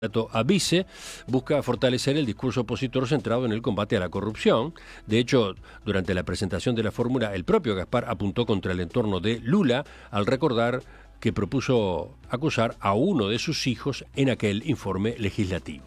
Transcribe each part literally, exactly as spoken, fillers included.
a vice, busca fortalecer el discurso opositor centrado en el combate a la corrupción. De hecho, durante la presentación de la fórmula, el propio Gaspar apuntó contra el entorno de Lula al recordar que propuso acusar a uno de sus hijos en aquel informe legislativo.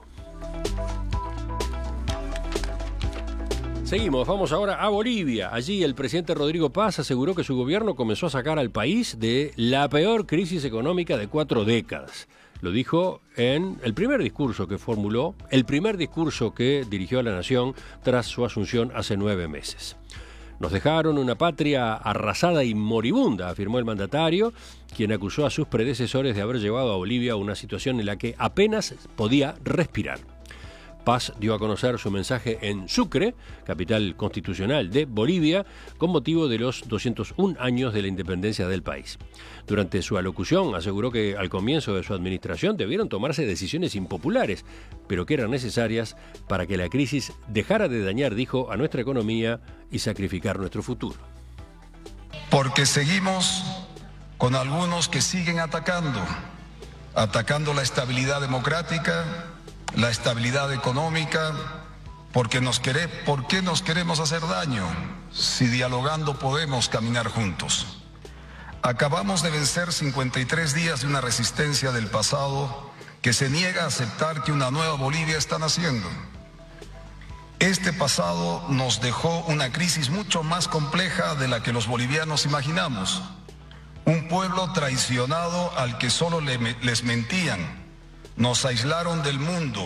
Seguimos, vamos ahora a Bolivia. Allí el presidente Rodrigo Paz aseguró que su gobierno comenzó a sacar al país de la peor crisis económica de cuatro décadas. Lo dijo en el primer discurso que formuló, el primer discurso que dirigió a la nación tras su asunción hace nueve meses. Nos dejaron una patria arrasada y moribunda, afirmó el mandatario, quien acusó a sus predecesores de haber llevado a Bolivia a una situación en la que apenas podía respirar. Paz dio a conocer su mensaje en Sucre, capital constitucional de Bolivia, con motivo de los doscientos un años de la independencia del país. Durante su alocución aseguró que al comienzo de su administración debieron tomarse decisiones impopulares, pero que eran necesarias para que la crisis dejara de dañar, dijo, a nuestra economía y sacrificar nuestro futuro. Porque seguimos con algunos que siguen atacando, atacando la estabilidad democrática, la estabilidad económica, porque nos quere, ¿por qué nos queremos hacer daño si dialogando podemos caminar juntos? Acabamos de vencer cincuenta y tres días de una resistencia del pasado que se niega a aceptar que una nueva Bolivia está naciendo. Este pasado nos dejó una crisis mucho más compleja de la que los bolivianos imaginamos. Un pueblo traicionado al que solo le, les mentían. Nos aislaron del mundo.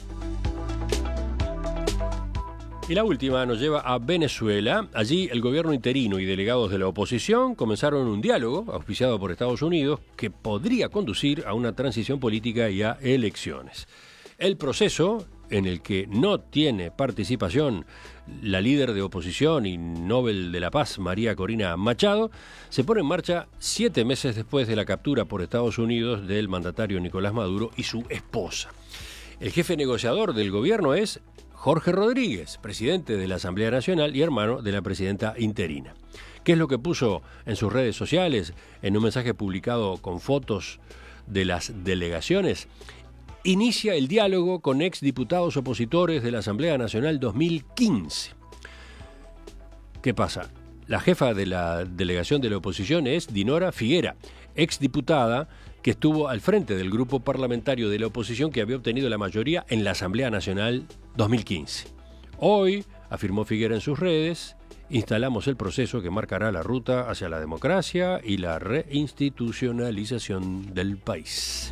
Y la última nos lleva a Venezuela. Allí el gobierno interino y delegados de la oposición comenzaron un diálogo auspiciado por Estados Unidos que podría conducir a una transición política y a elecciones. El proceso, en el que no tiene participación la líder de oposición y Nobel de la Paz, María Corina Machado, se pone en marcha siete meses después de la captura por Estados Unidos del mandatario Nicolás Maduro y su esposa. El jefe negociador del gobierno es Jorge Rodríguez, presidente de la Asamblea Nacional y hermano de la presidenta interina. ¿Qué es lo que puso en sus redes sociales en un mensaje publicado con fotos de las delegaciones? Inicia el diálogo con exdiputados opositores de la Asamblea Nacional dos mil quince. ¿Qué pasa? La jefa de la delegación de la oposición es Dinora Figuera, exdiputada que estuvo al frente del grupo parlamentario de la oposición que había obtenido la mayoría en la Asamblea Nacional dos mil quince. Hoy, afirmó Figuera en sus redes, instalamos el proceso que marcará la ruta hacia la democracia y la reinstitucionalización del país.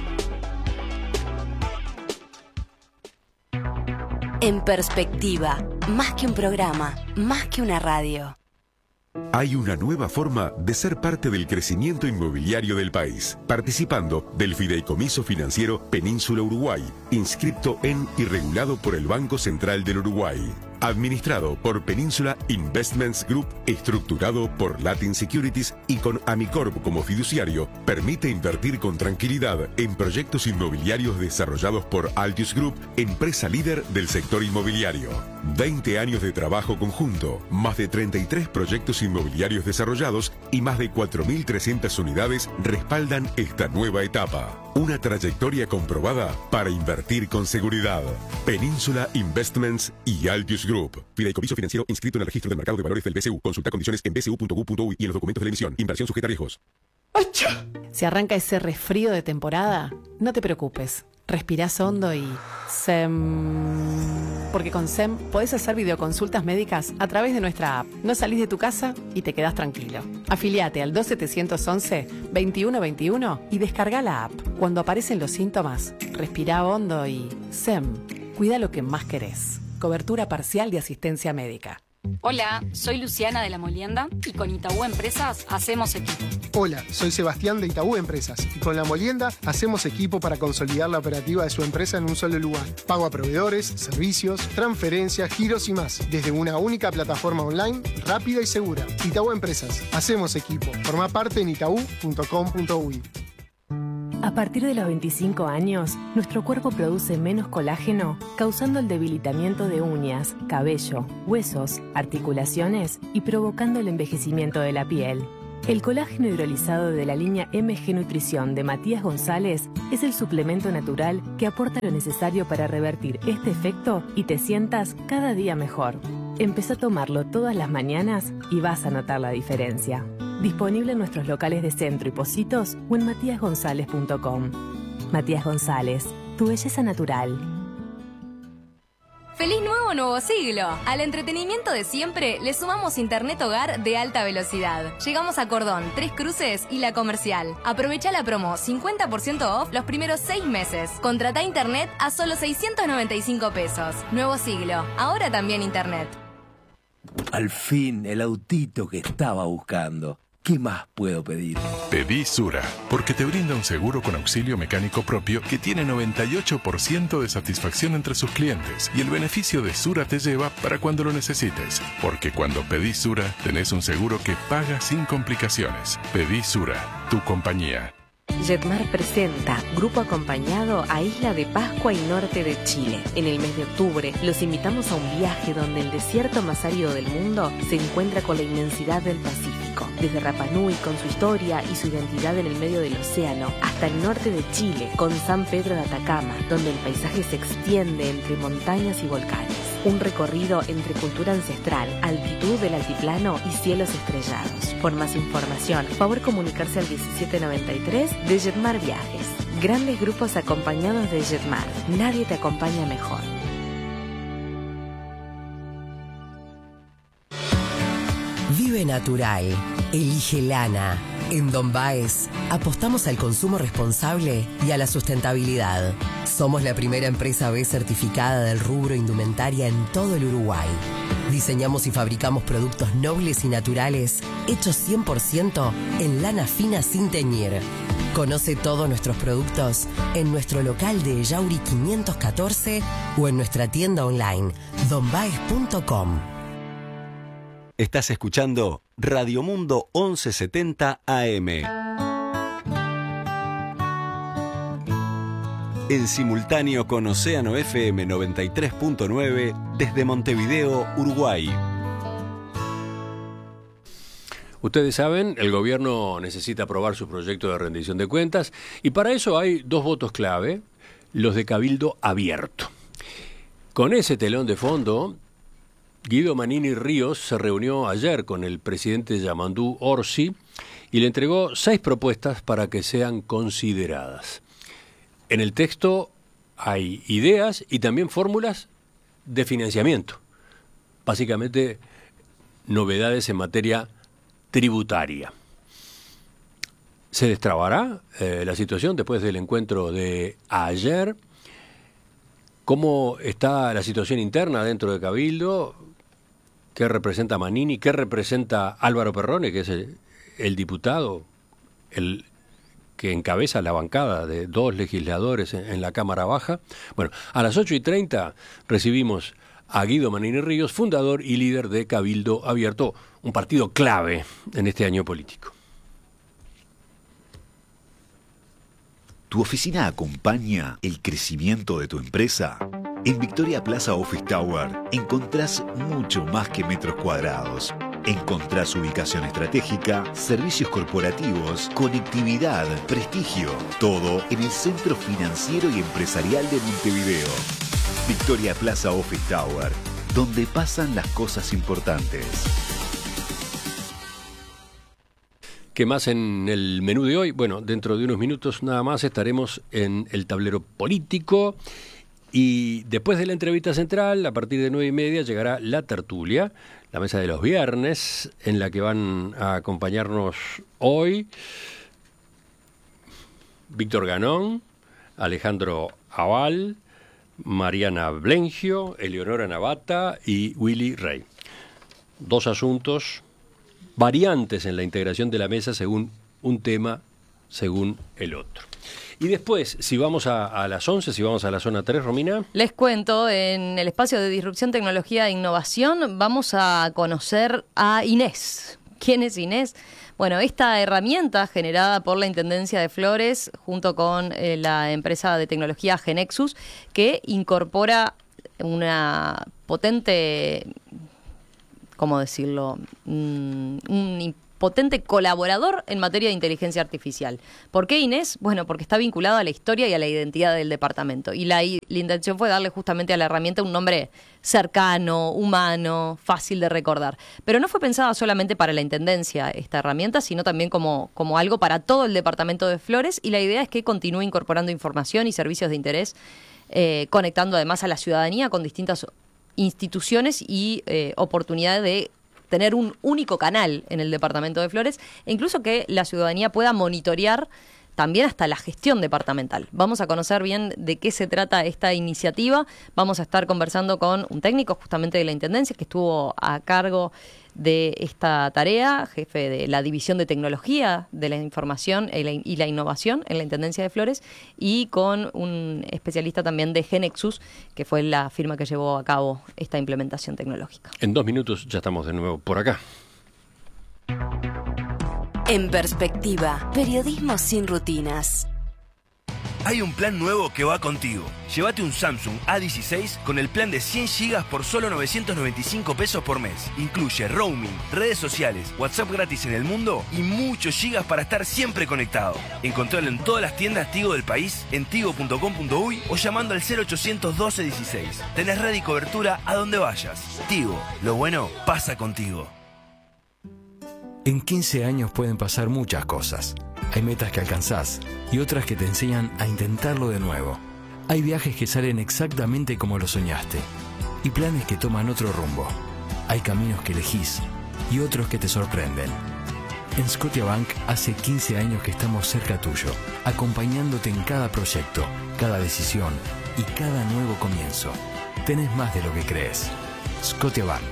En Perspectiva, más que un programa, más que una radio. Hay una nueva forma de ser parte del crecimiento inmobiliario del país, participando del Fideicomiso Financiero Península Uruguay, inscripto en y regulado por el Banco Central del Uruguay. Administrado por Península Investments Group, estructurado por Latin Securities y con Amicorp como fiduciario, permite invertir con tranquilidad en proyectos inmobiliarios desarrollados por Altius Group, empresa líder del sector inmobiliario. veinte años de trabajo conjunto, más de treinta y tres proyectos inmobiliarios desarrollados y más de cuatro mil trescientas unidades respaldan esta nueva etapa. Una trayectoria comprobada para invertir con seguridad. Península Investments y Altius Group. Fideicomiso financiero inscrito en el registro del mercado de valores del B C U. Consulta condiciones en b c u punto u punto u y en los documentos de la emisión. Inversión sujeta a riesgos. ¡Achá! Si arranca ese resfrío de temporada, no te preocupes. Respirás hondo y... SEM... Porque con SEM podés hacer videoconsultas médicas a través de nuestra app. No salís de tu casa y te quedás tranquilo. Afiliate al dos siete once, veintiuno veintiuno y descarga la app. Cuando aparecen los síntomas, respirá hondo y... SEM. Cuida lo que más querés. Cobertura parcial de asistencia médica. Hola, soy Luciana de La Molienda y con Itaú Empresas hacemos equipo. Hola, soy Sebastián de Itaú Empresas y con La Molienda hacemos equipo para consolidar la operativa de su empresa en un solo lugar. Pago a proveedores, servicios, transferencias, giros y más, desde una única plataforma online, rápida y segura. Itaú Empresas, hacemos equipo. Forma parte en itaú punto com punto u i. A partir de los veinticinco años, nuestro cuerpo produce menos colágeno, causando el debilitamiento de uñas, cabello, huesos, articulaciones y provocando el envejecimiento de la piel. El colágeno hidrolizado de la línea M G Nutrición de Matías González es el suplemento natural que aporta lo necesario para revertir este efecto y te sientas cada día mejor. Empezá a tomarlo todas las mañanas y vas a notar la diferencia. Disponible en nuestros locales de Centro y Pocitos o en matías gonzález punto com. Matías González, tu belleza natural. ¡Feliz nuevo nuevo siglo! Al entretenimiento de siempre le sumamos internet hogar de alta velocidad. Llegamos a Cordón, Tres Cruces y La Comercial. Aprovecha la promo cincuenta por ciento off los primeros seis meses. Contratá internet a solo seiscientos noventa y cinco pesos. Nuevo siglo, ahora también internet. Al fin, el autito que estaba buscando. ¿Qué más puedo pedir? Pedí Sura, porque te brinda un seguro con auxilio mecánico propio que tiene noventa y ocho por ciento de satisfacción entre sus clientes. Y el beneficio de Sura te lleva para cuando lo necesites. Porque cuando pedís Sura, tenés un seguro que paga sin complicaciones. Pedí Sura, tu compañía. Jetmar presenta Grupo Acompañado a Isla de Pascua y norte de Chile. En el mes de octubre los invitamos a un viaje donde el desierto más árido del mundo se encuentra con la inmensidad del Pacífico. Desde Rapa Nui con su historia y su identidad en el medio del océano, hasta el norte de Chile con San Pedro de Atacama, donde el paisaje se extiende entre montañas y volcanes. Un recorrido entre cultura ancestral, altitud del altiplano y cielos estrellados. Por más información, favor comunicarse al diecisiete noventa y tres de Jetmar Viajes. Grandes grupos acompañados de Jetmar. Nadie te acompaña mejor. Vive natural. Elige lana. En Don Baez apostamos al consumo responsable y a la sustentabilidad. Somos la primera empresa B certificada del rubro indumentaria en todo el Uruguay. Diseñamos y fabricamos productos nobles y naturales hechos cien por ciento en lana fina sin teñir. Conoce todos nuestros productos en nuestro local de Yauri quinientos catorce o en nuestra tienda online don baez punto com. Estás escuchando Radio Mundo once setenta A M. En simultáneo con Océano F M noventa y tres punto nueve desde Montevideo, Uruguay. Ustedes saben, el gobierno necesita aprobar su proyecto de rendición de cuentas y para eso hay dos votos clave, los de Cabildo Abierto. Con ese telón de fondo, Guido Manini Ríos se reunió ayer con el presidente Yamandú Orsi y le entregó seis propuestas para que sean consideradas. En el texto hay ideas y también fórmulas de financiamiento, básicamente novedades en materia tributaria. ¿Se destrabará eh, la situación después del encuentro de ayer? ¿Cómo está la situación interna dentro de Cabildo? ¿Qué representa Manini? ¿Qué representa Álvaro Perrone, que es el, el diputado, el que encabeza la bancada de dos legisladores en, en la Cámara Baja? Bueno, a las ocho y treinta recibimos a Guido Manini Ríos, fundador y líder de Cabildo Abierto, un partido clave en este año político. ¿Tu oficina acompaña el crecimiento de tu empresa? En Victoria Plaza Office Tower encontrás mucho más que metros cuadrados. Encontrás ubicación estratégica, servicios corporativos, conectividad, prestigio. Todo en el centro financiero y empresarial de Montevideo. Victoria Plaza Office Tower, donde pasan las cosas importantes. ¿Qué más en el menú de hoy? Bueno, dentro de unos minutos nada más estaremos en el tablero político y después de la entrevista central, a partir de nueve y media, llegará la tertulia, la mesa de los viernes, en la que van a acompañarnos hoy Víctor Ganón, Alejandro Aval, Mariana Blengio, Eleonora Navata y Willy Rey. Dos asuntos variantes en la integración de la mesa según un tema, según el otro. Y después, si vamos a, a las once, si vamos a la zona tres, Romina. Les cuento, en el espacio de disrupción, tecnología e innovación, vamos a conocer a Inés. ¿Quién es Inés? Bueno, esta herramienta generada por la Intendencia de Flores junto con eh, la empresa de tecnología Genexus, que incorpora una potente, ¿cómo decirlo? Mm, un potente colaborador en materia de inteligencia artificial. ¿Por qué Inés? Bueno, porque está vinculado a la historia y a la identidad del departamento. Y la, la intención fue darle justamente a la herramienta un nombre cercano, humano, fácil de recordar. Pero no fue pensada solamente para la Intendencia esta herramienta, sino también como, como algo para todo el departamento de Flores, y la idea es que continúe incorporando información y servicios de interés, eh, conectando además a la ciudadanía con distintas instituciones y eh, oportunidades de tener un único canal en el departamento de Flores, e incluso que la ciudadanía pueda monitorear también hasta la gestión departamental. Vamos a conocer bien de qué se trata esta iniciativa. Vamos a estar conversando con un técnico justamente de la Intendencia que estuvo a cargo de esta tarea, jefe de la División de Tecnología de la Información y la Innovación en la Intendencia de Flores, y con un especialista también de Genexus, que fue la firma que llevó a cabo esta implementación tecnológica. En dos minutos ya estamos de nuevo por acá. En Perspectiva, periodismo sin rutinas. Hay un plan nuevo que va contigo. Llévate un Samsung A dieciséis con el plan de cien gigas por solo novecientos noventa y cinco pesos por mes. Incluye roaming, redes sociales, WhatsApp gratis en el mundo y muchos gigas para estar siempre conectado. Encontralo en todas las tiendas Tigo del país, en tigo punto com punto uy o llamando al cero ochocientos doce dieciséis. Tenés red y cobertura a donde vayas. Tigo, lo bueno pasa contigo. En quince años pueden pasar muchas cosas. Hay metas que alcanzás y otras que te enseñan a intentarlo de nuevo. Hay viajes que salen exactamente como lo soñaste y planes que toman otro rumbo. Hay caminos que elegís y otros que te sorprenden. En Scotiabank hace quince años que estamos cerca tuyo, acompañándote en cada proyecto, cada decisión y cada nuevo comienzo. Tenés más de lo que crees. Scotiabank.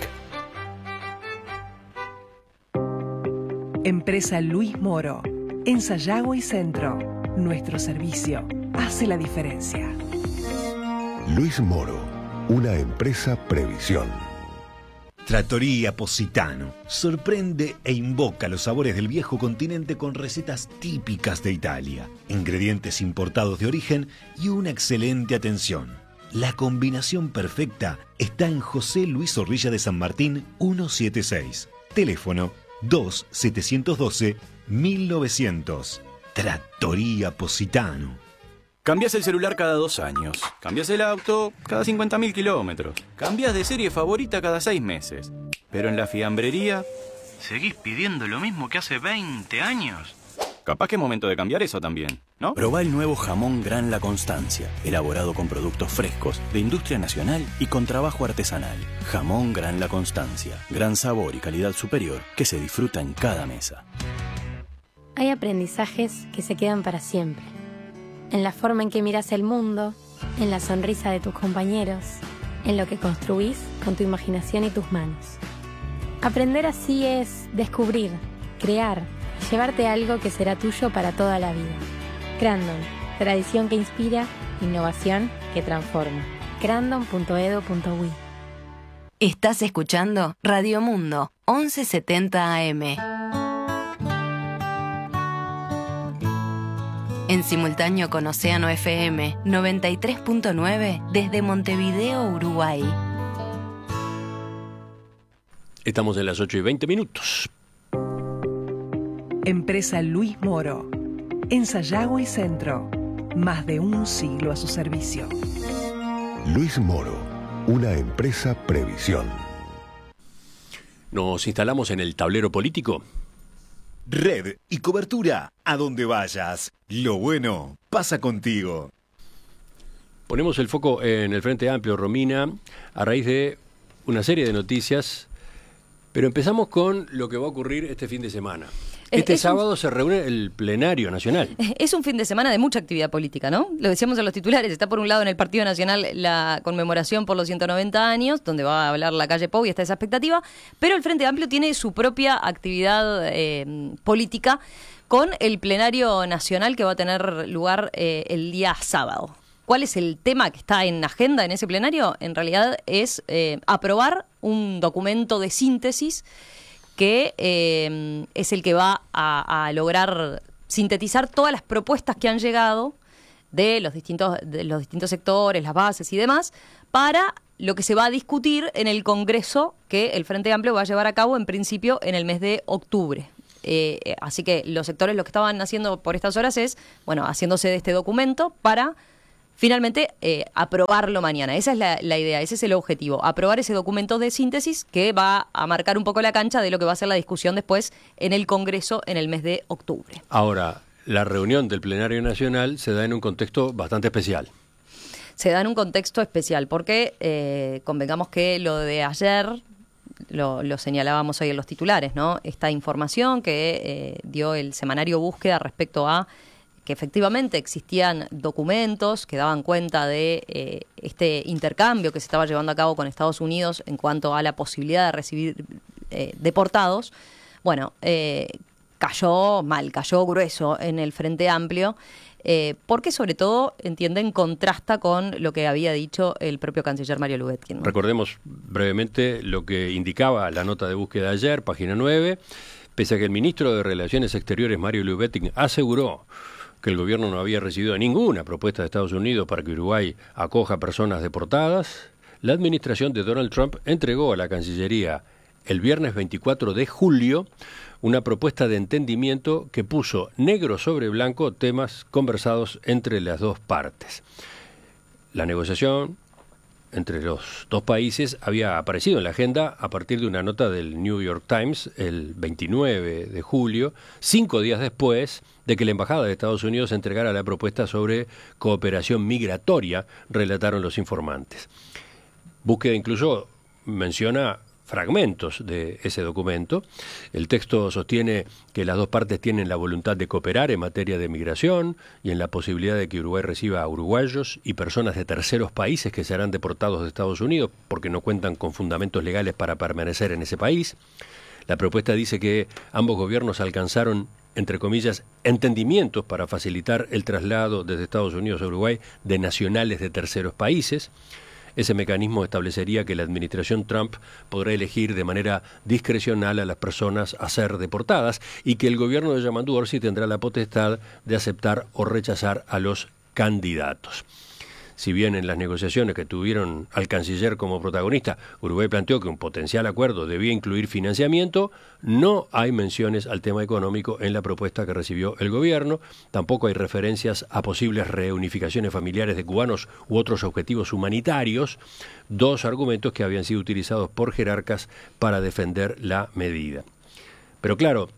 Empresa Luis Moro. En Sayago y Centro, nuestro servicio hace la diferencia. Luis Moro, una empresa Previsión. Trattoria Positano sorprende e invoca los sabores del viejo continente con recetas típicas de Italia, ingredientes importados de origen y una excelente atención. La combinación perfecta está en José Luis Zorrilla de San Martín ciento setenta y seis. Teléfono dos setecientos doce mil novecientos. Trattoria Positano. Cambias el celular cada dos años. Cambias el auto cada cincuenta mil kilómetros. Cambias de serie favorita cada seis meses. Pero en la fiambrería seguís pidiendo lo mismo que hace veinte años. Capaz que es momento de cambiar eso también, ¿no? Probá el nuevo jamón Gran La Constancia, elaborado con productos frescos, de industria nacional y con trabajo artesanal. Jamón Gran La Constancia, gran sabor y calidad superior que se disfruta en cada mesa. Hay aprendizajes que se quedan para siempre. En la forma en que miras el mundo, en la sonrisa de tus compañeros, en lo que construís con tu imaginación y tus manos. Aprender así es descubrir, crear, llevarte algo que será tuyo para toda la vida. Crandon, tradición que inspira, innovación que transforma. crandon punto edu punto uy. Estás escuchando Radio Mundo, once setenta A M. En simultáneo con Océano F M noventa y tres punto nueve desde Montevideo, Uruguay. Estamos en las ocho y veinte minutos. Empresa Luis Moro. En Sayago y Centro. Más de un siglo a su servicio. Luis Moro, una empresa Previsión. Nos instalamos en el tablero político. Red y cobertura a donde vayas. Lo bueno pasa contigo. Ponemos el foco en el Frente Amplio, Romina, a raíz de una serie de noticias, pero empezamos con lo que va a ocurrir este fin de semana. Este es sábado un... se reúne el plenario nacional. Es un fin de semana de mucha actividad política, ¿no? Lo decíamos en los titulares. Está por un lado en el Partido Nacional la conmemoración por los ciento noventa años, donde va a hablar la calle Pou y está esa expectativa, pero el Frente Amplio tiene su propia actividad eh, política con el plenario nacional que va a tener lugar eh, el día sábado. ¿Cuál es el tema que está en agenda en ese plenario? En realidad es eh, aprobar un documento de síntesis que eh, es el que va a, a lograr sintetizar todas las propuestas que han llegado de los distintos, de los distintos sectores, las bases y demás, para lo que se va a discutir en el Congreso que el Frente Amplio va a llevar a cabo en principio en el mes de octubre. Eh, así que los sectores lo que estaban haciendo por estas horas es, bueno, haciéndose de este documento para finalmente eh, aprobarlo mañana. Esa es la, la idea, ese es el objetivo, aprobar ese documento de síntesis que va a marcar un poco la cancha de lo que va a ser la discusión después en el Congreso en el mes de octubre. Ahora, la reunión del Plenario Nacional se da en un contexto bastante especial. Se da en un contexto especial porque eh, convengamos que lo de ayer, lo, lo señalábamos hoy en los titulares, ¿no? Esta información que eh, dio el semanario Búsqueda respecto a que efectivamente existían documentos que daban cuenta de eh, este intercambio que se estaba llevando a cabo con Estados Unidos en cuanto a la posibilidad de recibir eh, deportados. Bueno, eh, cayó mal, cayó grueso en el Frente Amplio, eh, porque sobre todo, entienden, contrasta con lo que había dicho el propio canciller Mario Lubetkin, ¿no? Recordemos brevemente lo que indicaba la nota de búsqueda de ayer, página nueve. Pese a que el ministro de Relaciones Exteriores, Mario Lubetkin, aseguró que el gobierno no había recibido ninguna propuesta de Estados Unidos para que Uruguay acoja personas deportadas, la administración de Donald Trump entregó a la Cancillería el viernes veinticuatro de julio una propuesta de entendimiento que puso negro sobre blanco temas conversados entre las dos partes. La negociación entre los dos países había aparecido en la agenda a partir de una nota del New York Times el veintinueve de julio, cinco días después de que la Embajada de Estados Unidos entregara la propuesta sobre cooperación migratoria, relataron los informantes. Búsqueda incluso menciona fragmentos de ese documento. El texto sostiene que las dos partes tienen la voluntad de cooperar en materia de migración y en la posibilidad de que Uruguay reciba a uruguayos y personas de terceros países que serán deportados de Estados Unidos porque no cuentan con fundamentos legales para permanecer en ese país. La propuesta dice que ambos gobiernos alcanzaron, entre comillas, entendimientos para facilitar el traslado desde Estados Unidos a Uruguay de nacionales de terceros países. Ese mecanismo establecería que la administración Trump podrá elegir de manera discrecional a las personas a ser deportadas y que el gobierno de Yamandu Orsi tendrá la potestad de aceptar o rechazar a los candidatos. Si bien en las negociaciones que tuvieron al canciller como protagonista, Uruguay planteó que un potencial acuerdo debía incluir financiamiento, no hay menciones al tema económico en la propuesta que recibió el gobierno, tampoco hay referencias a posibles reunificaciones familiares de cubanos u otros objetivos humanitarios, dos argumentos que habían sido utilizados por jerarcas para defender la medida. Pero claro,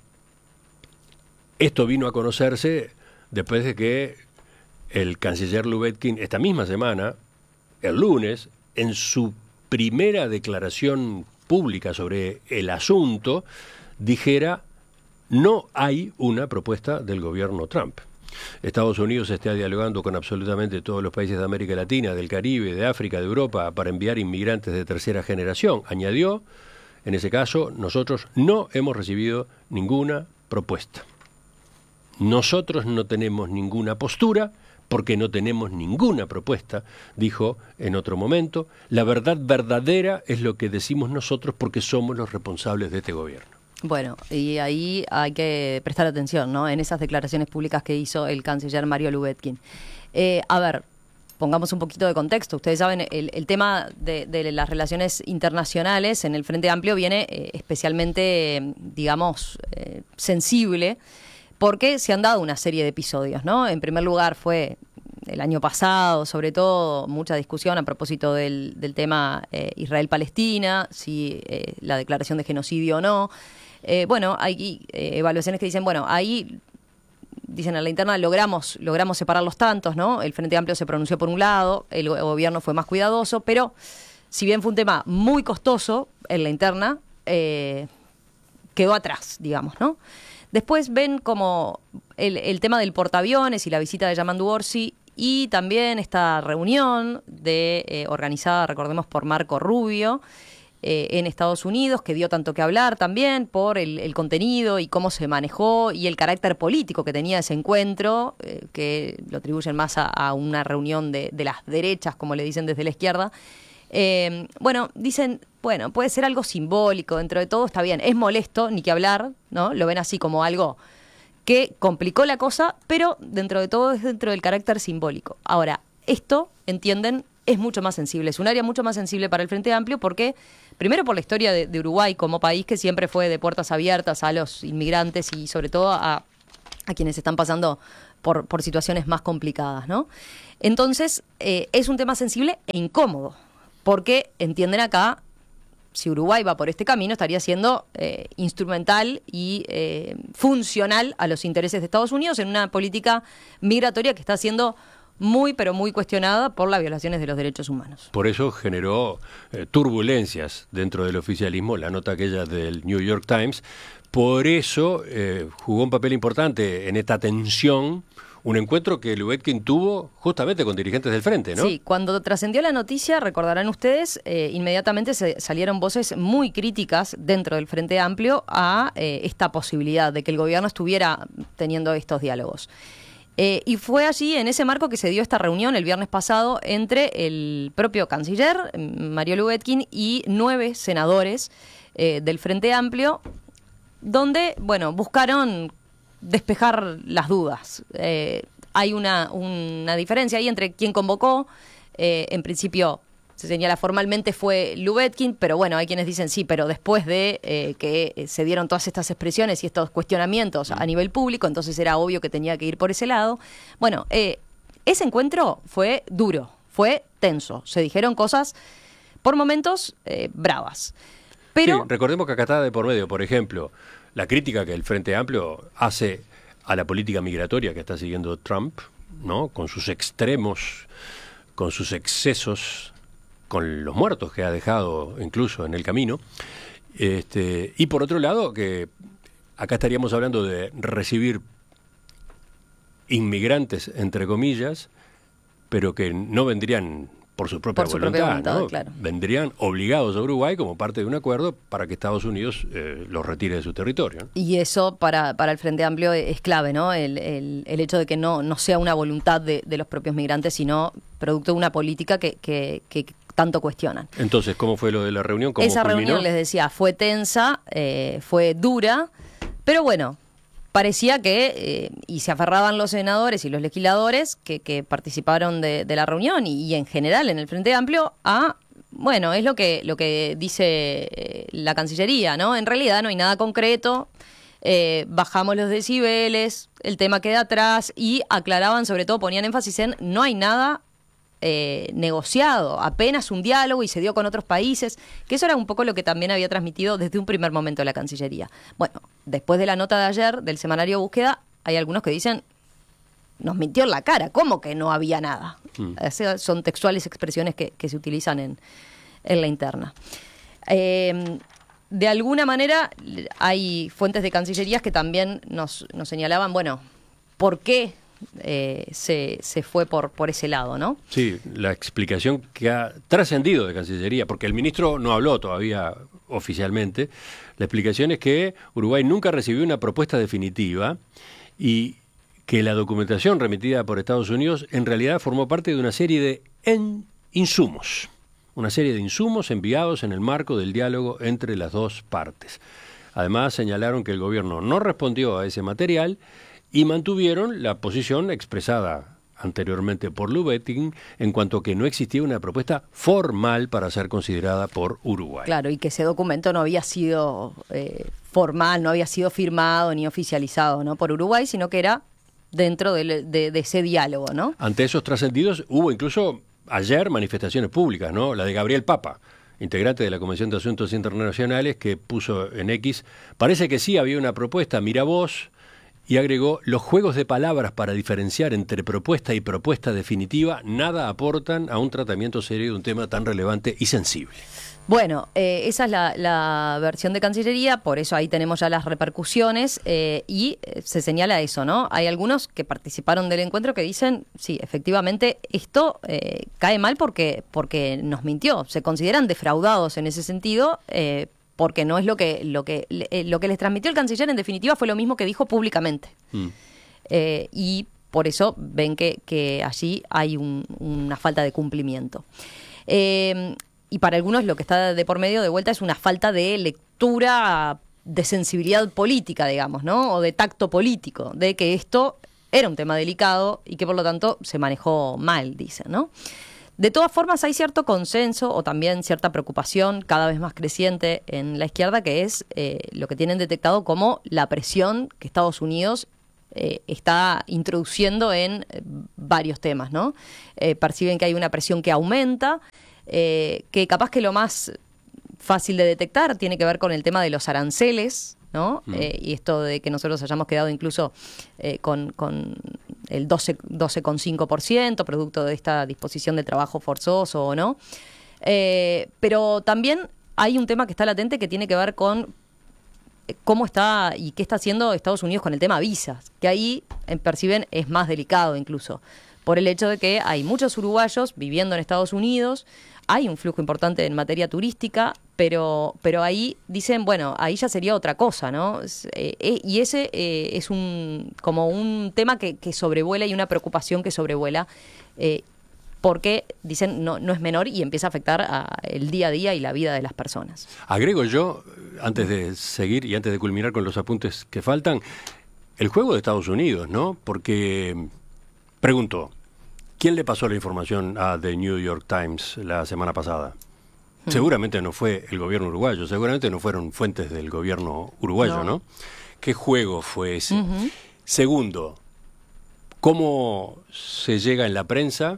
esto vino a conocerse después de que el canciller Lubetkin, esta misma semana, el lunes, en su primera declaración pública sobre el asunto, dijera: no hay una propuesta del gobierno Trump. Estados Unidos está dialogando con absolutamente todos los países de América Latina, del Caribe, de África, de Europa, para enviar inmigrantes de tercera generación. Añadió, en ese caso, nosotros no hemos recibido ninguna propuesta. Nosotros no tenemos ninguna postura, porque no tenemos ninguna propuesta, dijo en otro momento. La verdad verdadera es lo que decimos nosotros porque somos los responsables de este gobierno. Bueno, y ahí hay que prestar atención, ¿no?, en esas declaraciones públicas que hizo el canciller Mario Lubetkin. Eh, a ver, pongamos un poquito de contexto. Ustedes saben, el, el tema de, de las relaciones internacionales en el Frente Amplio viene eh, especialmente, eh, digamos, eh, sensible, porque se han dado una serie de episodios, ¿no? En primer lugar fue el año pasado, sobre todo, mucha discusión a propósito del, del tema eh, Israel-Palestina, si eh, la declaración de genocidio o no. Eh, bueno, hay eh, evaluaciones que dicen, bueno, ahí, dicen en la interna, logramos, logramos separar los tantos, ¿no? El Frente Amplio se pronunció por un lado, el gobierno fue más cuidadoso, pero si bien fue un tema muy costoso en la interna, eh, quedó atrás, digamos, ¿no? Después ven como el, el tema del portaaviones y la visita de Yamandu Orsi y también esta reunión de eh, organizada, recordemos, por Marco Rubio eh, en Estados Unidos, que dio tanto que hablar también por el, el contenido y cómo se manejó y el carácter político que tenía ese encuentro, eh, que lo atribuyen más a, a una reunión de, de las derechas, como le dicen desde la izquierda. Eh, bueno, dicen, bueno, puede ser algo simbólico, dentro de todo está bien, es molesto, ni que hablar, ¿no? Lo ven así como algo que complicó la cosa, pero dentro de todo es dentro del carácter simbólico. Ahora, esto, entienden, es mucho más sensible, es un área mucho más sensible para el Frente Amplio porque, primero por la historia de, de Uruguay como país que siempre fue de puertas abiertas a los inmigrantes y sobre todo a, a quienes están pasando por, por situaciones más complicadas, ¿no? Entonces, eh, es un tema sensible e incómodo, porque entienden acá, si Uruguay va por este camino, estaría siendo eh, instrumental y eh, funcional a los intereses de Estados Unidos en una política migratoria que está siendo muy, pero muy cuestionada por las violaciones de los derechos humanos. Por eso generó eh, turbulencias dentro del oficialismo, la nota aquella del New York Times. Por eso eh, jugó un papel importante en esta tensión, un encuentro que Lubetkin tuvo justamente con dirigentes del Frente, ¿no? Sí, cuando trascendió la noticia, recordarán ustedes, eh, inmediatamente se salieron voces muy críticas dentro del Frente Amplio a eh, esta posibilidad de que el gobierno estuviera teniendo estos diálogos. Eh, y fue allí, en ese marco, que se dio esta reunión el viernes pasado entre el propio canciller, Mario Lubetkin, y nueve senadores eh, del Frente Amplio, donde, bueno, buscaron despejar las dudas. Eh, hay una, una diferencia ahí entre quien convocó, eh, en principio se señala formalmente fue Lubetkin, pero bueno, hay quienes dicen sí, pero después de eh, que se dieron todas estas expresiones y estos cuestionamientos a nivel público, entonces era obvio que tenía que ir por ese lado. Bueno, eh, ese encuentro fue duro, fue tenso, se dijeron cosas por momentos eh, bravas. Pero sí, recordemos que acá está de por medio, por ejemplo, la crítica que el Frente Amplio hace a la política migratoria que está siguiendo Trump, ¿no? Con sus extremos, con sus excesos, con los muertos que ha dejado incluso en el camino. Este, y por otro lado, que acá estaríamos hablando de recibir inmigrantes, entre comillas, pero que no vendrían por su propia por su voluntad, propia voluntad, ¿no? Claro. Vendrían obligados a Uruguay como parte de un acuerdo para que Estados Unidos eh, los retire de su territorio, ¿no? Y eso para, para el Frente Amplio es clave, ¿no? El, el, el hecho de que no, no sea una voluntad de, de los propios migrantes, sino producto de una política que, que, que tanto cuestionan. Entonces, ¿cómo fue lo de la reunión? ¿Cómo Esa culminó? reunión, les decía, fue tensa, eh, fue dura, pero bueno, parecía que, eh, y se aferraban los senadores y los legisladores que, que participaron de, de la reunión y, y en general en el Frente Amplio a, bueno, es lo que, lo que dice eh, la Cancillería, ¿no? En realidad no hay nada concreto, eh, bajamos los decibeles, el tema queda atrás y aclaraban, sobre todo ponían énfasis en no hay nada Eh, negociado, apenas un diálogo y se dio con otros países, que eso era un poco lo que también había transmitido desde un primer momento la Cancillería. Bueno, después de la nota de ayer del semanario Búsqueda, hay algunos que dicen, nos mintió en la cara, ¿cómo que no había nada? Mm. O sea, son textuales expresiones que, que se utilizan en, en la interna. Eh, de alguna manera, hay fuentes de Cancillerías que también nos, nos señalaban, bueno, ¿por qué Eh, se, se fue por, por ese lado, ¿no? Sí, la explicación que ha trascendido de Cancillería, porque el ministro no habló todavía oficialmente, la explicación es que Uruguay nunca recibió una propuesta definitiva y que la documentación remitida por Estados Unidos en realidad formó parte de una serie de en insumos, una serie de insumos enviados en el marco del diálogo entre las dos partes. Además, señalaron que el gobierno no respondió a ese material y mantuvieron la posición expresada anteriormente por Lubetkin en cuanto a que no existía una propuesta formal para ser considerada por Uruguay. Claro, y que ese documento no había sido eh, formal, no había sido firmado ni oficializado, ¿no? por Uruguay, sino que era dentro de, de, de ese diálogo, ¿no? Ante esos trascendidos hubo incluso ayer manifestaciones públicas, ¿no? La de Gabriel Papa, integrante de la Comisión de Asuntos Internacionales, que puso en X, parece que sí había una propuesta, mira vos, y agregó, los juegos de palabras para diferenciar entre propuesta y propuesta definitiva nada aportan a un tratamiento serio de un tema tan relevante y sensible. Bueno, eh, esa es la, la versión de Cancillería, por eso ahí tenemos ya las repercusiones eh, y eh, se señala eso, ¿no? Hay algunos que participaron del encuentro que dicen, sí, efectivamente, esto eh, cae mal porque, porque nos mintió, se consideran defraudados en ese sentido, eh, porque no es lo que lo que eh, lo que les transmitió el canciller en definitiva fue lo mismo que dijo públicamente. Mm. Eh, y por eso ven que, que allí hay un, una falta de cumplimiento. Eh, y para algunos lo que está de por medio de vuelta es una falta de lectura, de sensibilidad política, digamos, ¿no? O de tacto político, de que esto era un tema delicado y que por lo tanto se manejó mal, dicen, ¿no? De todas formas, hay cierto consenso o también cierta preocupación cada vez más creciente en la izquierda, que es eh, lo que tienen detectado como la presión que Estados Unidos eh, está introduciendo en eh, varios temas, ¿no? Eh, perciben que hay una presión que aumenta, eh, que capaz que lo más fácil de detectar tiene que ver con el tema de los aranceles, ¿no? Mm. Eh, y esto de que nosotros hayamos quedado incluso eh, con, con el doce coma cinco por ciento, producto de esta disposición de trabajo forzoso o no. Eh, pero también hay un tema que está latente que tiene que ver con cómo está y qué está haciendo Estados Unidos con el tema visas, que ahí eh, perciben es más delicado incluso, por el hecho de que hay muchos uruguayos viviendo en Estados Unidos, hay un flujo importante en materia turística, pero pero ahí dicen, bueno, ahí ya sería otra cosa, ¿no? Eh, eh, y ese eh, es un como un tema que, que sobrevuela y una preocupación que sobrevuela, eh, porque dicen no no es menor y empieza a afectar a el día a día y la vida de las personas. Agrego yo, antes de seguir y antes de culminar con los apuntes que faltan, el juego de Estados Unidos, ¿no? Porque, pregunto, ¿quién le pasó la información a The New York Times la semana pasada? Hmm. Seguramente no fue el gobierno uruguayo, seguramente no fueron fuentes del gobierno uruguayo, ¿no? ¿no? ¿Qué juego fue ese? Uh-huh. Segundo, ¿cómo se llega en la prensa?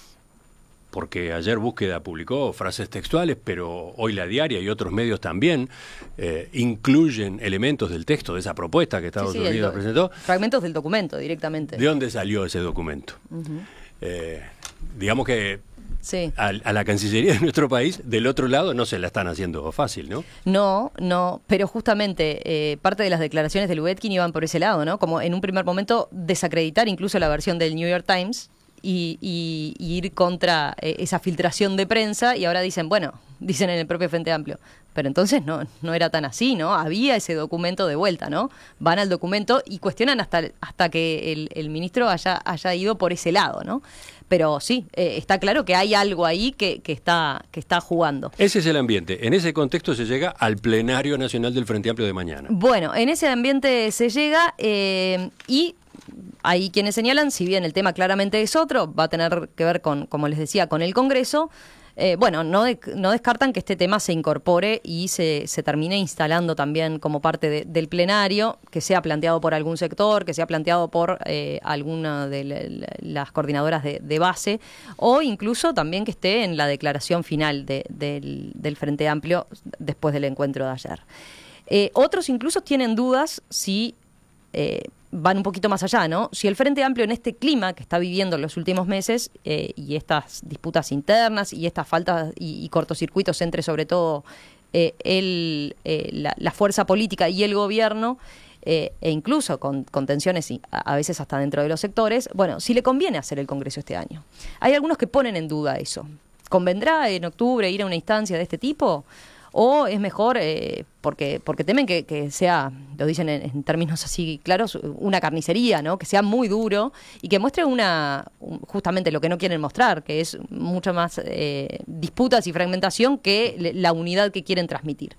Porque ayer Búsqueda publicó frases textuales, pero hoy La Diaria y otros medios también eh, incluyen elementos del texto de esa propuesta que Estados sí, sí, Unidos presentó. Fragmentos del documento directamente. ¿De dónde salió ese documento? Uh-huh. Eh, digamos que sí. a, a la Cancillería de nuestro país, del otro lado, no se la están haciendo fácil, ¿no? No, no, pero justamente eh, parte de las declaraciones de Lubetkin iban por ese lado, ¿no? Como en un primer momento desacreditar incluso la versión del New York Times y, y, y ir contra eh, esa filtración de prensa, y ahora dicen, bueno, dicen en el propio Frente Amplio, pero entonces no, no era tan así, ¿no? Había ese documento de vuelta, ¿no? Van al documento y cuestionan hasta, hasta que el, el ministro haya, haya ido por ese lado, ¿no? Pero sí, eh, está claro que hay algo ahí que, que, está, que está jugando. Ese es el ambiente. En ese contexto se llega al plenario nacional del Frente Amplio de mañana. Bueno, en ese ambiente se llega eh, y hay quienes señalan, si bien el tema claramente es otro, va a tener que ver con, como les decía, con el Congreso. Eh, bueno, no, de, no descartan que este tema se incorpore y se, se termine instalando también como parte de, del plenario, que sea planteado por algún sector, que sea planteado por eh, alguna de la, las coordinadoras de, de base, o incluso también que esté en la declaración final de, del, del Frente Amplio después del encuentro de ayer. Eh, otros incluso tienen dudas si... Eh, van un poquito más allá, ¿no? Si el Frente Amplio en este clima que está viviendo en los últimos meses eh, y estas disputas internas y estas faltas y, y cortocircuitos entre sobre todo eh, el, eh, la, la fuerza política y el gobierno eh, e incluso con, con tensiones y a, a veces hasta dentro de los sectores, bueno, si le conviene hacer el Congreso este año. Hay algunos que ponen en duda eso. ¿Convendrá en octubre ir a una instancia de este tipo? ¿O es mejor, eh, porque porque temen que, que sea, lo dicen en, en términos así claros, una carnicería, ¿no? Que sea muy duro y que muestre una un, justamente lo que no quieren mostrar, que es mucho más eh, disputas y fragmentación que le, la unidad que quieren transmitir.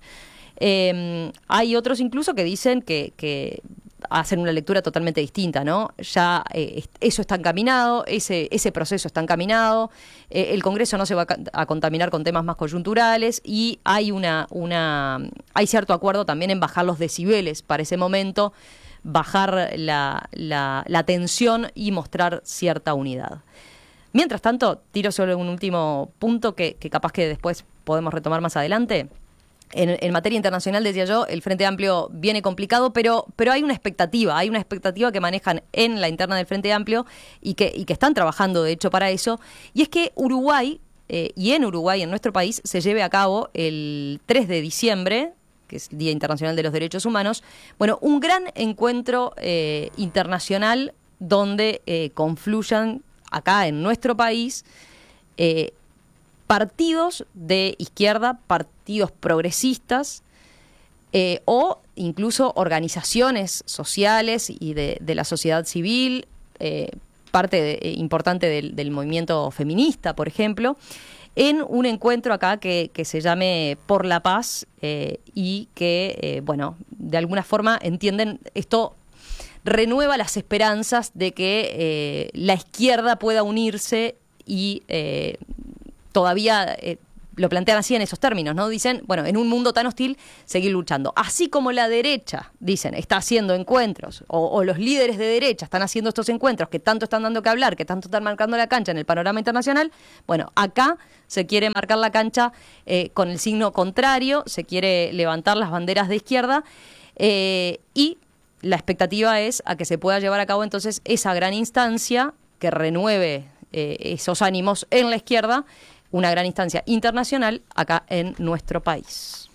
Eh, hay otros incluso que dicen que, que hacen una lectura totalmente distinta, ¿no? Ya eh, eso está encaminado, ese, ese proceso está encaminado, eh, el Congreso no se va a, a contaminar con temas más coyunturales y hay una, una hay cierto acuerdo también en bajar los decibeles para ese momento, bajar la, la, la tensión y mostrar cierta unidad. Mientras tanto, tiro solo un último punto que, que capaz que después podemos retomar más adelante. En, en materia internacional, decía yo, el Frente Amplio viene complicado, pero pero hay una expectativa, hay una expectativa que manejan en la interna del Frente Amplio y que, y que están trabajando, de hecho, para eso, y es que Uruguay, eh, y en Uruguay, en nuestro país, se lleve a cabo el tres de diciembre, que es el Día Internacional de los Derechos Humanos, bueno, un gran encuentro eh, internacional donde eh, confluyan acá en nuestro país eh, partidos de izquierda, partidos progresistas eh, o incluso organizaciones sociales y de, de la sociedad civil, eh, parte de, eh, importante del, del movimiento feminista, por ejemplo, en un encuentro acá que, que se llame Por la Paz eh, y que, eh, bueno, de alguna forma entienden esto renueva las esperanzas de que eh, la izquierda pueda unirse y eh, todavía eh, lo plantean así en esos términos, ¿no? Dicen, bueno, en un mundo tan hostil, seguir luchando. Así como la derecha, dicen, está haciendo encuentros, o, o los líderes de derecha están haciendo estos encuentros que tanto están dando que hablar, que tanto están marcando la cancha en el panorama internacional, bueno, acá se quiere marcar la cancha eh, con el signo contrario, se quiere levantar las banderas de izquierda, eh, y la expectativa es a que se pueda llevar a cabo entonces esa gran instancia que renueve eh, esos ánimos en la izquierda, una gran instancia internacional acá en nuestro país.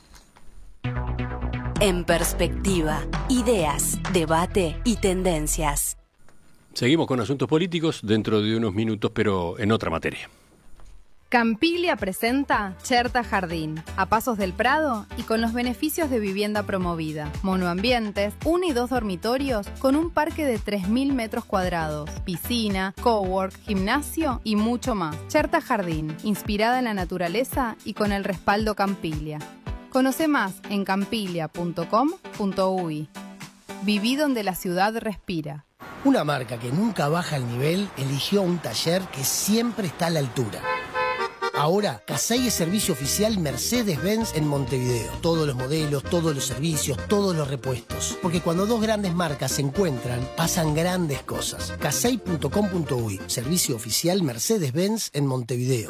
En perspectiva, ideas, debate y tendencias. Seguimos con asuntos políticos dentro de unos minutos, pero en otra materia. Campiglia presenta Cherta Jardín, a pasos del Prado y con los beneficios de vivienda promovida. Monoambientes, uno y dos dormitorios con un parque de tres mil metros cuadrados, piscina, cowork, gimnasio y mucho más. Cherta Jardín, inspirada en la naturaleza y con el respaldo Campiglia. Conoce más en campiglia punto com punto uy. Viví donde la ciudad respira. Una marca que nunca baja el nivel eligió un taller que siempre está a la altura. Ahora, Casey es servicio oficial Mercedes-Benz en Montevideo. Todos los modelos, todos los servicios, todos los repuestos. Porque cuando dos grandes marcas se encuentran, pasan grandes cosas. casey punto com punto uy, servicio oficial Mercedes-Benz en Montevideo.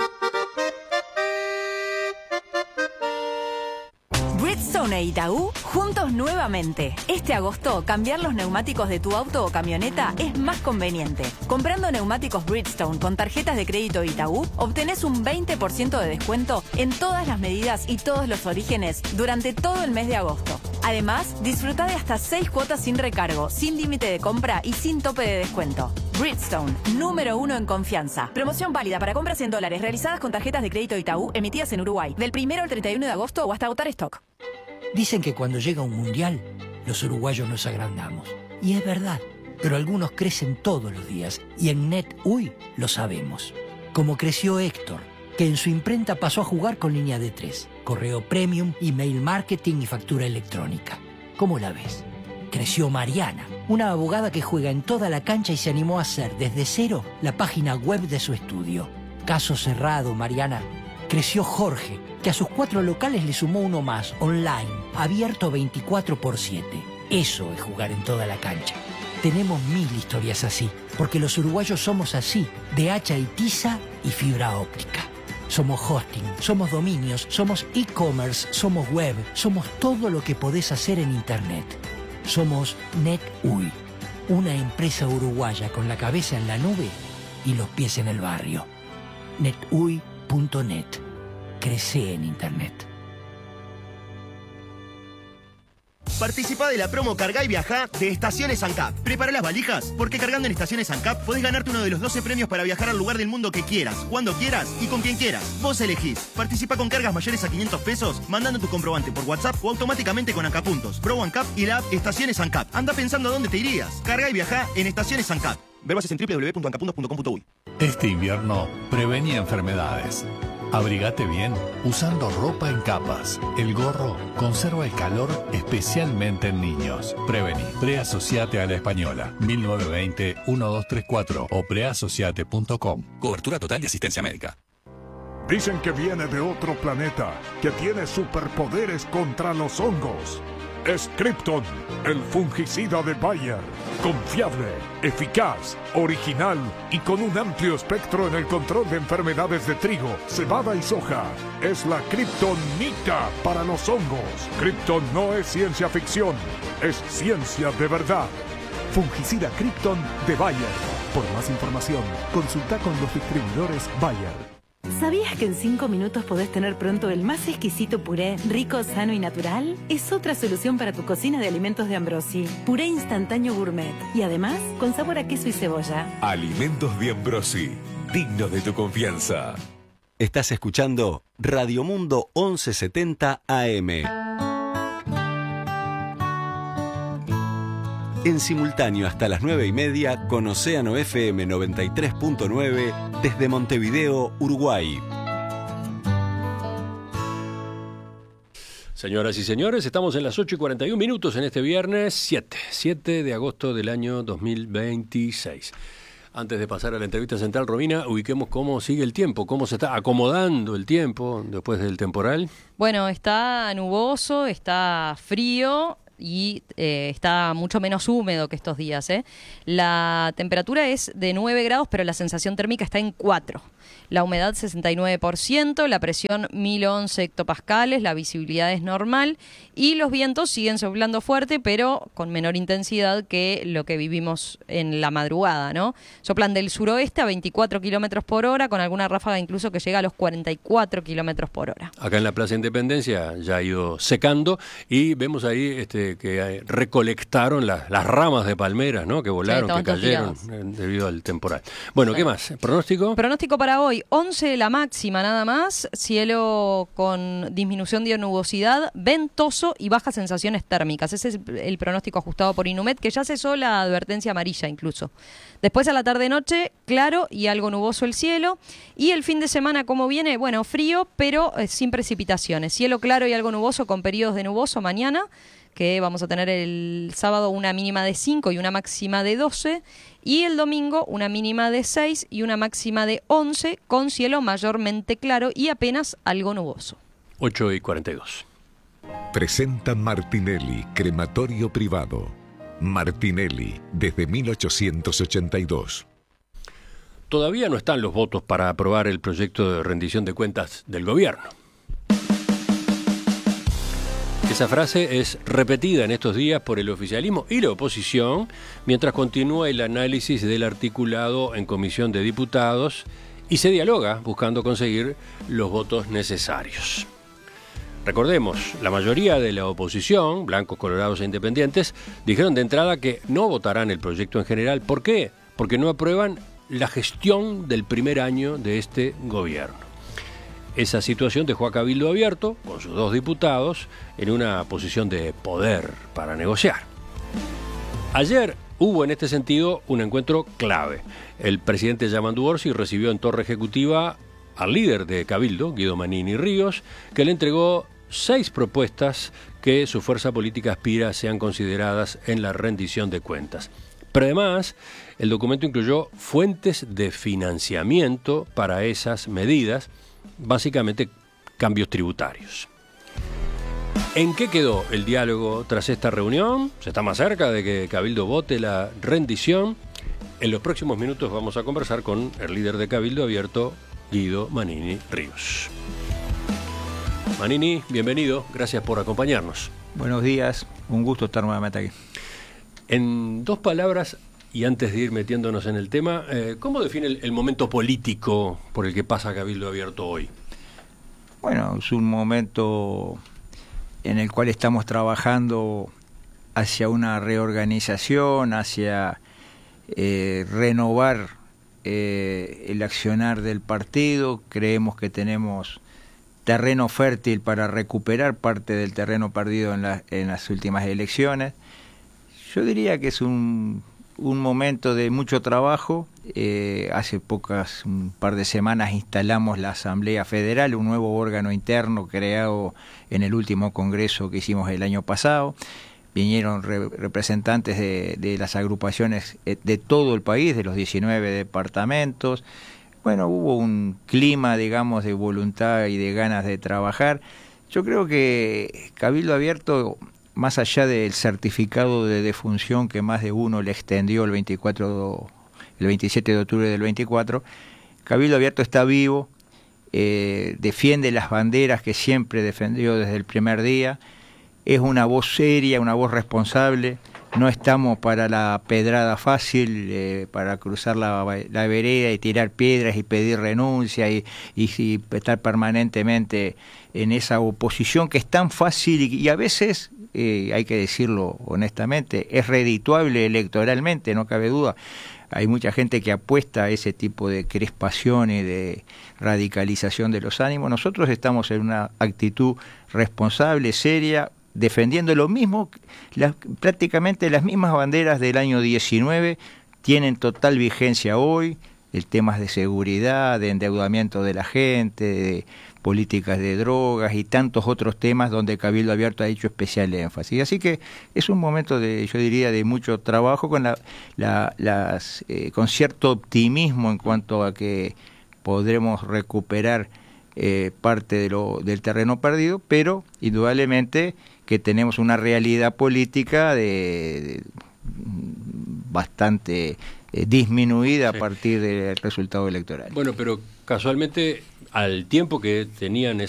Bridgestone e Itaú, juntos nuevamente. Este agosto, cambiar los neumáticos de tu auto o camioneta es más conveniente. Comprando neumáticos Bridgestone con tarjetas de crédito Itaú, obtenés un veinte por ciento de descuento en todas las medidas y todos los orígenes durante todo el mes de agosto. Además, disfruta de hasta seis cuotas sin recargo, sin límite de compra y sin tope de descuento. Bridgestone, número uno en confianza. Promoción válida para compras en dólares realizadas con tarjetas de crédito Itaú emitidas en Uruguay, del primero al treinta y uno de agosto o hasta agotar stock. Dicen que cuando llega un mundial, los uruguayos nos agrandamos. Y es verdad, pero algunos crecen todos los días y en NetUI lo sabemos. Como creció Héctor, que en su imprenta pasó a jugar con línea de tres, correo premium, email marketing y factura electrónica. ¿Cómo la ves? Creció Mariana, una abogada que juega en toda la cancha y se animó a hacer desde cero la página web de su estudio. Caso cerrado, Mariana. Creció Jorge, que a sus cuatro locales le sumó uno más, online, abierto veinticuatro por siete. Eso es jugar en toda la cancha. Tenemos mil historias así, porque los uruguayos somos así, de hacha y tiza y fibra óptica. Somos hosting, somos dominios, somos e-commerce, somos web, somos todo lo que podés hacer en Internet. Somos NetUI, una empresa uruguaya con la cabeza en la nube y los pies en el barrio. netui punto net. Crece en Internet. Participa de la promo Cargá y Viajá de Estaciones ANCAP. Prepara las valijas, porque cargando en Estaciones ANCAP podés ganarte uno de los doce premios para viajar al lugar del mundo que quieras, cuando quieras y con quien quieras. Vos elegís. Participa con cargas mayores a quinientos pesos, mandando tu comprobante por WhatsApp o automáticamente con ANCAP Puntos, Pro ANCAP y la app Estaciones ANCAP. Anda pensando a dónde te irías. Cargá y Viajá en Estaciones ANCAP. Ver bases en doble u doble u doble u punto ancapuntos punto com punto uy. Este invierno, prevení enfermedades. Abrigate bien usando ropa en capas. El gorro conserva el calor especialmente en niños. Prevení. Preasociate a la Española. mil novecientos veinte, doce treinta y cuatro o preasociate punto com. Cobertura total de asistencia médica. Dicen que viene de otro planeta, que tiene superpoderes contra los hongos. Es Krypton, el fungicida de Bayer. Confiable, eficaz, original y con un amplio espectro en el control de enfermedades de trigo, cebada y soja. Es la Kryptonita para los hongos. Krypton no es ciencia ficción, es ciencia de verdad. Fungicida Krypton de Bayer. Por más información, consulta con los distribuidores Bayer. ¿Sabías que en cinco minutos podés tener pronto el más exquisito puré, rico, sano y natural? Es otra solución para tu cocina de alimentos de Ambrosi. Puré instantáneo gourmet. Y además, con sabor a queso y cebolla. Alimentos de Ambrosi. Dignos de tu confianza. Estás escuchando Radio Mundo once setenta A M. En simultáneo hasta las nueve y media con Océano F M noventa y tres punto nueve desde Montevideo, Uruguay. Señoras y señores, estamos en las ocho y cuarenta y un minutos en este viernes siete, siete de agosto del año dos mil veintiséis. Antes de pasar a la entrevista central, Romina, ubiquemos cómo sigue el tiempo, cómo se está acomodando el tiempo después del temporal. Bueno, está nuboso, está frío y eh, está mucho menos húmedo que estos días, ¿eh? La temperatura es de nueve grados, pero la sensación térmica está en cuatro. La humedad sesenta y nueve por ciento, la presión mil once hectopascales, la visibilidad es normal y los vientos siguen soplando fuerte, pero con menor intensidad que lo que vivimos en la madrugada, ¿no? Soplan del suroeste a veinticuatro kilómetros por hora, con alguna ráfaga incluso que llega a los cuarenta y cuatro kilómetros por hora. Acá en la Plaza Independencia ya ha ido secando y vemos ahí este, que recolectaron las, las ramas de palmeras, ¿no? Que volaron, sí, que cayeron tirados debido al temporal. Bueno, sí. ¿Qué más? ¿Pronóstico? Pronóstico para hoy, once la máxima nada más, cielo con disminución de nubosidad, ventoso y bajas sensaciones térmicas. Ese es el pronóstico ajustado por Inumet, que ya cesó la advertencia amarilla incluso. Después a la tarde-noche, claro y algo nuboso el cielo. Y el fin de semana, ¿cómo viene? Bueno, frío, pero eh, sin precipitaciones. Cielo claro y algo nuboso con periodos de nuboso mañana, que vamos a tener el sábado una mínima de cinco y una máxima de doce, y el domingo una mínima de seis y una máxima de once, con cielo mayormente claro y apenas algo nuboso. ocho y cuarenta y dos. Presenta Martinelli, crematorio privado. Martinelli, desde mil ochocientos ochenta y dos. Todavía no están los votos para aprobar el proyecto de rendición de cuentas del gobierno. Esa frase es repetida en estos días por el oficialismo y la oposición, mientras continúa el análisis del articulado en Comisión de Diputados y se dialoga buscando conseguir los votos necesarios. Recordemos, la mayoría de la oposición, blancos, colorados e independientes, dijeron de entrada que no votarán el proyecto en general. ¿Por qué? Porque no aprueban la gestión del primer año de este gobierno. Esa situación dejó a Cabildo Abierto, con sus dos diputados, en una posición de poder para negociar. Ayer hubo en este sentido un encuentro clave. El presidente Yamandu Orsi recibió en Torre Ejecutiva al líder de Cabildo, Guido Manini Ríos, que le entregó seis propuestas que su fuerza política aspira sean consideradas en la rendición de cuentas. Pero además, el documento incluyó fuentes de financiamiento para esas medidas, básicamente cambios tributarios. ¿En qué quedó el diálogo tras esta reunión? ¿Se está más cerca de que Cabildo vote la rendición? En los próximos minutos vamos a conversar con el líder de Cabildo Abierto, Guido Manini Ríos. Manini, bienvenido, gracias por acompañarnos. Buenos días, un gusto estar nuevamente aquí. En dos palabras, y antes de ir metiéndonos en el tema, eh, ¿cómo define el, el momento político por el que pasa Cabildo Abierto hoy? Bueno, es un momento en el cual estamos trabajando hacia una reorganización, hacia eh, renovar eh, el accionar del partido. Creemos que tenemos terreno fértil para recuperar parte del terreno perdido en, la, en las últimas elecciones. Yo diría que es un, un momento de mucho trabajo. Eh, hace pocas, un par de semanas instalamos la Asamblea Federal, un nuevo órgano interno creado en el último congreso que hicimos el año pasado. Vinieron re, representantes de, de las agrupaciones de todo el país, de los diecinueve departamentos. Bueno, hubo un clima, digamos, de voluntad y de ganas de trabajar. Yo creo que Cabildo Abierto, más allá del certificado de defunción que más de uno le extendió el veinticuatro, el veintisiete de octubre del veinticuatro, Cabildo Abierto está vivo, eh, defiende las banderas que siempre defendió desde el primer día, es una voz seria, una voz responsable. No estamos para la pedrada fácil, eh, para cruzar la, la vereda y tirar piedras y pedir renuncia y, y, y estar permanentemente en esa oposición que es tan fácil y, y a veces, eh, hay que decirlo honestamente, es redituable electoralmente, no cabe duda. Hay mucha gente que apuesta a ese tipo de crispación y de radicalización de los ánimos. Nosotros estamos en una actitud responsable, seria, defendiendo lo mismo, las, prácticamente las mismas banderas del año diecinueve tienen total vigencia hoy. El tema de seguridad, de endeudamiento de la gente, de políticas de drogas y tantos otros temas donde Cabildo Abierto ha hecho especial énfasis. Así que es un momento de, yo diría, de mucho trabajo con la, la, las, eh, con cierto optimismo en cuanto a que podremos recuperar eh, parte de lo, del terreno perdido, pero indudablemente que tenemos una realidad política de, de bastante eh, disminuida sí. a partir del resultado electoral. Bueno, pero casualmente al tiempo que tenían esa